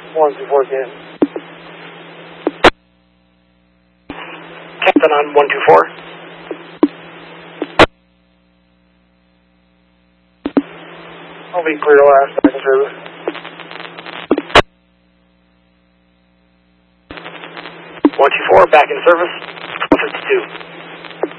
124 again. Captain on 124. I'll be clear last back in service. 124, back in service. 152.